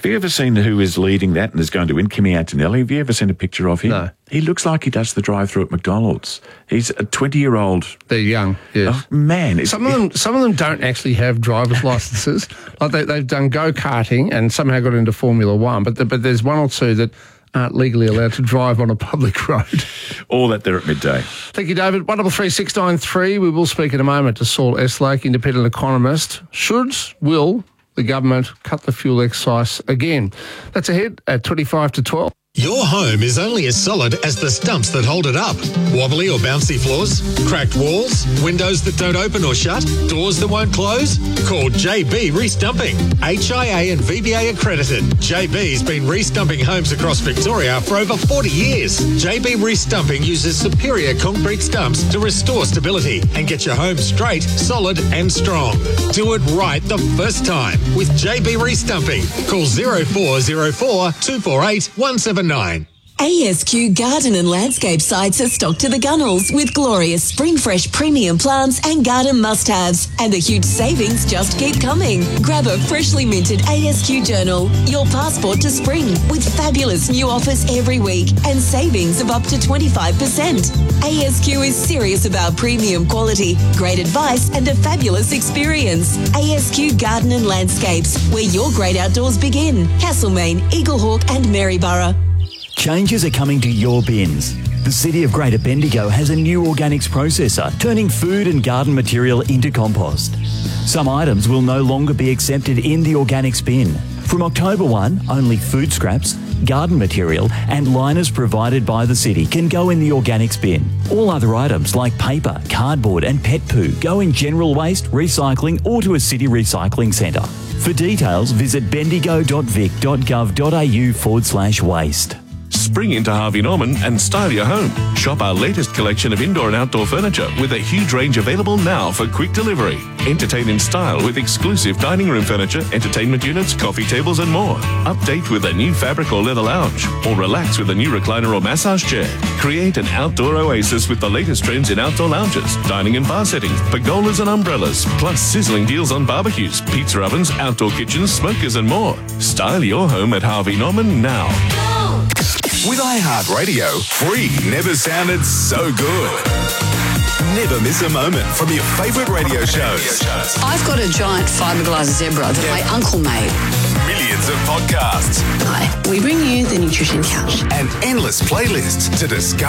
Have you ever seen who is leading that and is going to win? Kimi Antonelli. Have you ever seen a picture of him? No. He looks like he does the drive-through at McDonald's. He's a 20-year-old. They're young, yes. Oh, man. Some of them don't actually have driver's licences. Like they've done go-karting and somehow got into Formula One, but there's one or two that aren't legally allowed to drive on a public road. All that there at midday. Thank you, David. 133693. We will speak in a moment to Saul Eslake, independent economist. Will the government cut the fuel excise again? That's ahead at 25 to 12. Your home is only as solid as the stumps that hold it up. Wobbly or bouncy floors? Cracked walls? Windows that don't open or shut? Doors that won't close? Call JB Restumping. HIA and VBA accredited. JB's been restumping homes across Victoria for over 40 years. JB Restumping uses superior concrete stumps to restore stability and get your home straight, solid and strong. Do it right the first time with JB Restumping. Call 0404 248 179. ASQ Garden and Landscape sites are stocked to the gunnels with glorious spring fresh premium plants and garden must-haves. And the huge savings just keep coming. Grab a freshly minted ASQ journal, your passport to spring, with fabulous new offers every week and savings of up to 25%. ASQ is serious about premium quality, great advice and a fabulous experience. ASQ Garden and Landscapes, where your great outdoors begin. Castlemaine, Eaglehawk and Maryborough. Changes are coming to your bins. The City of Greater Bendigo has a new organics processor, turning food and garden material into compost. Some items will no longer be accepted in the organics bin. From October 1, only food scraps, garden material and liners provided by the city can go in the organics bin. All other items like paper, cardboard and pet poo go in general waste, recycling or to a city recycling centre. For details, visit bendigo.vic.gov.au/waste. Spring into Harvey Norman and style your home. Shop our latest collection of indoor and outdoor furniture with a huge range available now for quick delivery. Entertain in style with exclusive dining room furniture, entertainment units, coffee tables and more. Update with a new fabric or leather lounge, or relax with a new recliner or massage chair. Create an outdoor oasis with the latest trends in outdoor lounges, dining and bar settings, pergolas and umbrellas, plus sizzling deals on barbecues, pizza ovens, outdoor kitchens, smokers and more. Style your home at Harvey Norman now. With iHeartRadio, free never sounded so good. Never miss a moment from your favourite radio shows. I've got a giant fiberglass zebra that my uncle made. Millions of podcasts. Hi, we bring you the Nutrition Couch. And endless playlists to discover.